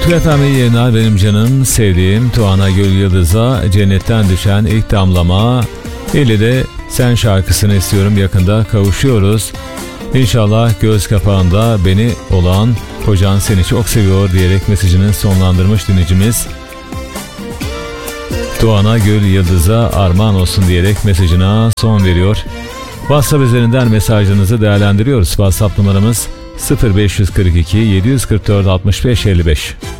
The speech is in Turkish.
Utku efendim, iyi yayınlar. Benim canım sevdiğim Tuana Gül Yıldız'a cennetten düşen ilk damlama ile de Sen şarkısını istiyorum, yakında kavuşuyoruz. İnşallah göz kapağında beni olan kocan seni çok seviyor diyerek mesajını sonlandırmış dinleyicimiz. Tuana Gül Yıldız'a armağan olsun diyerek mesajına son veriyor. WhatsApp üzerinden mesajlarınızı değerlendiriyoruz. WhatsApp numaramız 0542 744 65 55.